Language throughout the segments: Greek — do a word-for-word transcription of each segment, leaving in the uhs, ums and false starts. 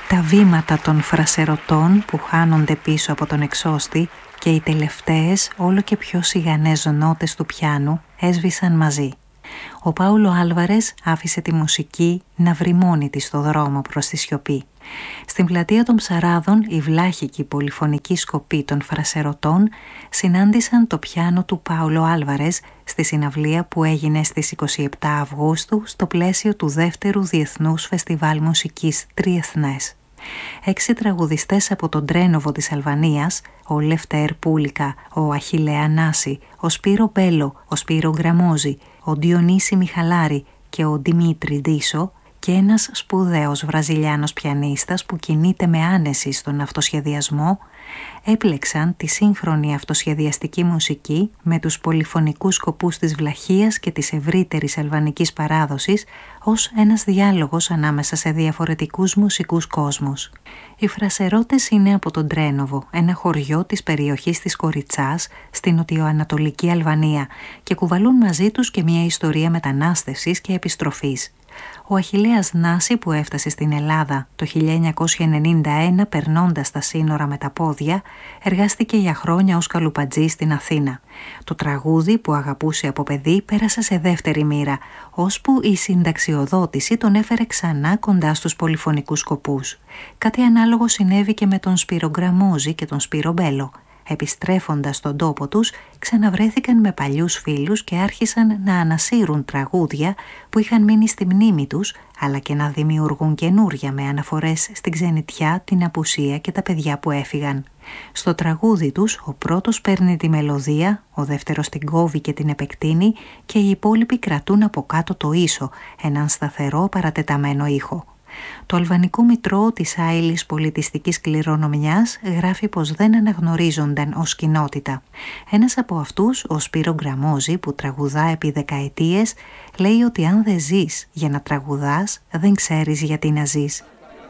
Τα βήματα των φρασερωτών που χάνονται πίσω από τον εξώστη και οι τελευταίες όλο και πιο σιγανές νότες του πιάνου έσβησαν μαζί. Ο Πάολο Άλβαρες άφησε τη μουσική να βρει μόνη της στο δρόμο προς τη σιωπή. Στην πλατεία των Ψαράδων οι βλάχικοι πολυφωνικοί σκοποί των φρασερωτών συνάντησαν το πιάνο του Πάολο Άλβαρες στη συναυλία που έγινε στις είκοσι επτά Αυγούστου στο πλαίσιο του δεύτερου Διεθνούς Φεστιβάλ Μουσικής Τριεθνές. Έξι τραγουδιστές από τον Τρένοβο της Αλβανίας, ο Λευτέρ Πούλικα, ο Αχιλέα Νάση, ο Σπύρο Μπέλο, ο Σπύρο Γκραμόζη, ο Διονύση Μιχαλάρη και ο Δημήτρη Ντίσο, και ένας σπουδαίος βραζιλιάνος πιανίστας που κινείται με άνεση στον αυτοσχεδιασμό, έπλεξαν τη σύγχρονη αυτοσχεδιαστική μουσική με τους πολυφωνικούς σκοπούς της βλαχίας και της ευρύτερης αλβανικής παράδοσης ως ένας διάλογος ανάμεσα σε διαφορετικούς μουσικούς κόσμους. Οι φρασερώτες είναι από τον Τρένοβο, ένα χωριό της περιοχής της Κοριτσάς στην νοτιοανατολική Αλβανία, και κουβαλούν μαζί τους και μια ιστορία μετανάστευσης και επιστροφής. Ο Αχιλέας Νάση, που έφτασε στην Ελλάδα το χίλια εννιακόσια ενενήντα ένα περνώντας τα σύνορα με τα πόδια, εργάστηκε για χρόνια ως καλουπατζής στην Αθήνα. Το τραγούδι που αγαπούσε από παιδί πέρασε σε δεύτερη μοίρα, ώσπου η συνταξιοδότηση τον έφερε ξανά κοντά στους πολυφωνικούς σκοπούς. Κάτι ανάλογο συνέβη και με τον Σπύρο Γκραμόζη και τον Σπύρο Μπέλο. Επιστρέφοντας στον τόπο τους, ξαναβρέθηκαν με παλιούς φίλους και άρχισαν να ανασύρουν τραγούδια που είχαν μείνει στη μνήμη τους, αλλά και να δημιουργούν καινούρια με αναφορές στην ξενιτιά, την απουσία και τα παιδιά που έφυγαν. Στο τραγούδι τους, ο πρώτος παίρνει τη μελωδία, ο δεύτερος την κόβει και την επεκτείνει και οι υπόλοιποι κρατούν από κάτω το ίσο, έναν σταθερό παρατεταμένο ήχο. Το αλβανικό μητρό της άειλης πολιτιστικής κληρονομιάς γράφει πως δεν αναγνωρίζονταν ως κοινότητα. Ένας από αυτούς, ο Σπύρο Γκραμόζη, που τραγουδά επί δεκαετίες, λέει ότι αν δεν ζεις για να τραγουδάς, δεν ξέρεις γιατί να ζεις.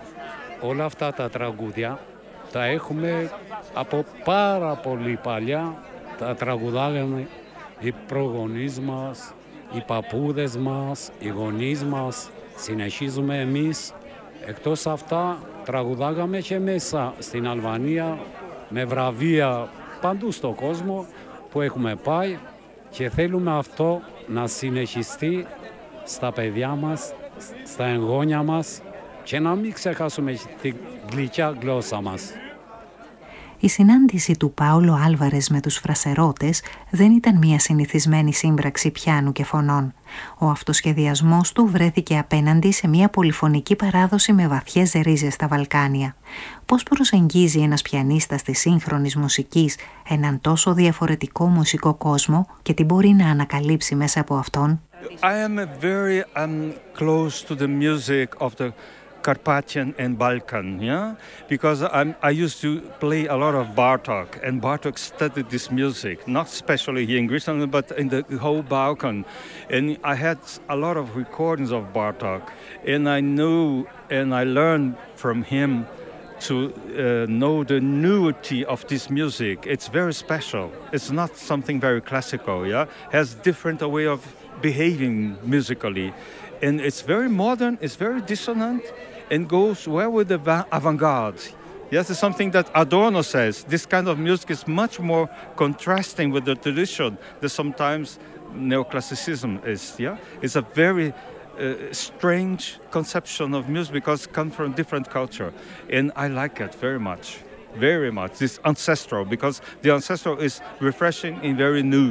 Όλα αυτά τα τραγούδια τα έχουμε από πάρα πολύ παλιά, τα τραγουδάγανε οι προγονείς μας, οι παππούδες μας, οι γονείς μας. Συνεχίζουμε εμείς. Εκτός αυτά τραγουδάγαμε και μέσα στην Αλβανία με βραβεία παντού στον κόσμο που έχουμε πάει, και θέλουμε αυτό να συνεχιστεί στα παιδιά μας, στα εγγόνια μας, και να μην ξεχάσουμε τη γλυκιά γλώσσα μας. Η συνάντηση του Πάολο Άλβαρες με τους φρασερώτες δεν ήταν μια συνηθισμένη σύμπραξη πιάνου και φωνών. Ο αυτοσχεδιασμός του βρέθηκε απέναντι σε μια πολυφωνική παράδοση με βαθιές ρίζες στα Βαλκάνια. Πώς προσεγγίζει ένας πιανίστας της σύγχρονης μουσικής έναν τόσο διαφορετικό μουσικό κόσμο και τι μπορεί να ανακαλύψει μέσα από αυτόν? I am very um, close to the music of the Carpathian and Balkan, yeah, because I'm, I used to play a lot of Bartók, and Bartók studied this music, not especially here in Greece, but in the whole Balkan. And I had a lot of recordings of Bartók, and I knew and I learned from him to uh, know the newity of this music. It's very special. It's not something very classical, yeah. It has different way of behaving musically, and it's very modern. It's very dissonant, and goes well with the avant-garde. Yes, it's something that Adorno says. This kind of music is much more contrasting with the tradition that sometimes neoclassicism is. Yeah, it's a very uh, strange conception of music because it comes from different culture, and I like it very much, very much. This ancestral, because the ancestral is refreshing and very new.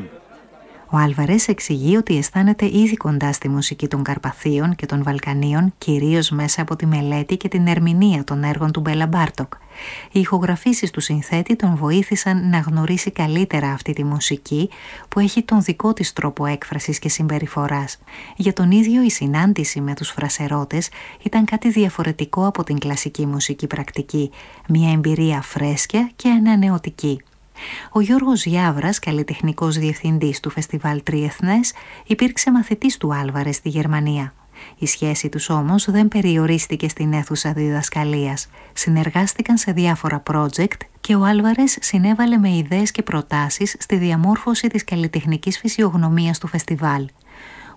Ο Άλβαρες εξηγεί ότι αισθάνεται ήδη κοντά στη μουσική των Καρπαθίων και των Βαλκανίων, κυρίως μέσα από τη μελέτη και την ερμηνεία των έργων του Μπέλα Μπάρτοκ. Οι ηχογραφήσεις του συνθέτη τον βοήθησαν να γνωρίσει καλύτερα αυτή τη μουσική που έχει τον δικό της τρόπο έκφρασης και συμπεριφοράς. Για τον ίδιο η συνάντηση με τους φρασερώτες ήταν κάτι διαφορετικό από την κλασική μουσική πρακτική, μια εμπειρία φρέσκια και ανανεωτική. Ο Γιώργος Γιάβρας, καλλιτεχνικός διευθυντής του Φεστιβάλ Τριεθνές, υπήρξε μαθητής του Άλβαρες στη Γερμανία. Η σχέση τους όμως δεν περιορίστηκε στην αίθουσα διδασκαλίας. Συνεργάστηκαν σε διάφορα project και ο Άλβαρες συνέβαλε με ιδέες και προτάσεις στη διαμόρφωση της καλλιτεχνικής φυσιογνωμίας του φεστιβάλ.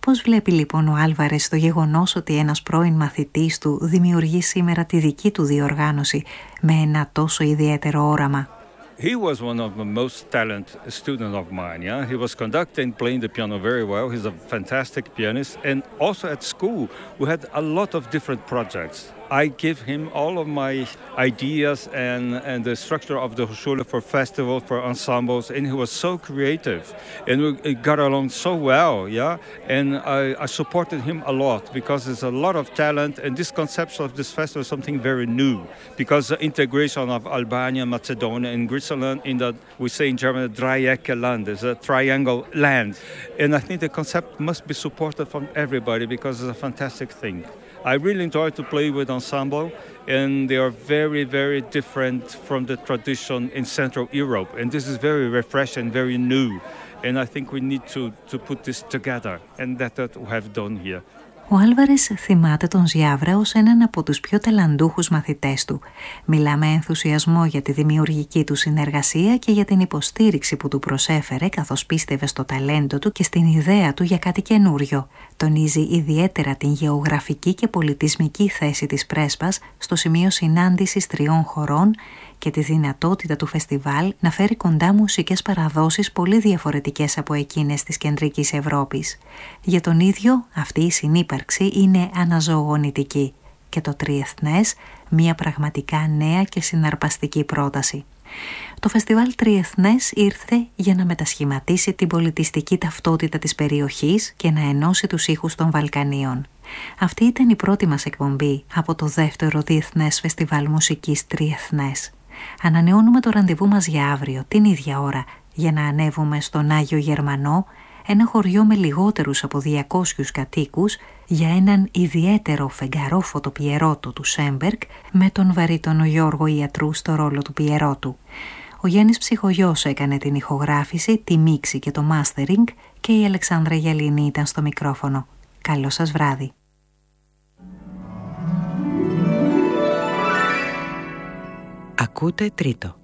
Πώς βλέπει λοιπόν ο Άλβαρες το γεγονός ότι ένας πρώην μαθητής του δημιουργεί σήμερα τη δική του διοργάνωση με ένα τόσο ιδιαίτερο όραμα? He was one of the most talented students of mine. Yeah, he was conducting, playing the piano very well. He's a fantastic pianist, and also at school we had a lot of different projects. I give him all of my ideas and, and the structure of the Hochschule for festivals, for ensembles, and he was so creative, and we got along so well, yeah. And I, I supported him a lot because there's a lot of talent, and this conception of this festival is something very new, because the integration of Albania, Macedonia, and Greece in that we say in German, Dreieckland, is a triangle land, and I think the concept must be supported from everybody because it's a fantastic thing. I really enjoy to play with ensemble, and they are very, very different from the tradition in Central Europe, and this is very refreshing, very new, and I think we need to, to put this together, and that's what we have done here. Ο Άλβαρες θυμάται τον Ζιάβρα ως έναν από τους πιο ταλαντούχους μαθητές του. Μιλά με ενθουσιασμό για τη δημιουργική του συνεργασία και για την υποστήριξη που του προσέφερε, καθώς πίστευε στο ταλέντο του και στην ιδέα του για κάτι καινούριο. Τονίζει ιδιαίτερα την γεωγραφική και πολιτισμική θέση της Πρέσπας στο σημείο συνάντησης τριών χωρών και τη δυνατότητα του φεστιβάλ να φέρει κοντά μουσικές παραδόσεις πολύ διαφορετικές από εκείνες της κεντρικής Ευρώπης. Για τον ίδιο, αυτή η συνύπαρξη είναι αναζωογονητική και το Τριεθνές μια πραγματικά νέα και συναρπαστική πρόταση. Το φεστιβάλ Τριεθνές ήρθε για να μετασχηματίσει την πολιτιστική ταυτότητα της περιοχής και να ενώσει τους ήχους των Βαλκανίων. Αυτή ήταν η πρώτη μας εκπομπή από το δεύτερο Διεθνές Φεστιβάλ Μουσικής Τριεθνές. Ανανεώνουμε το ραντεβού μας για αύριο, την ίδια ώρα, για να ανέβουμε στον Άγιο Γερμανό, ένα χωριό με λιγότερους από διακόσιους κατοίκους, για έναν ιδιαίτερο φεγγαρόφωτο Πιερότο του Σέμπεργκ με τον βαρύτονο Γιώργο Ιατρού στο ρόλο του Πιερότου. Ο Γιάννης Ψυχογιός έκανε την ηχογράφηση, τη μίξη και το mastering και η Αλεξάνδρα Γιαλίνη ήταν στο μικρόφωνο. Καλό σας βράδυ. Ακούτε τρίτο.